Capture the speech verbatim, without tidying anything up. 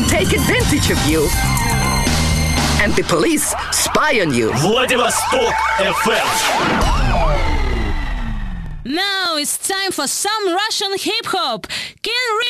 can take advantage of you. And the police spy on you. Vladivostok эф эм. Now it's time for some Russian hip-hop. Ken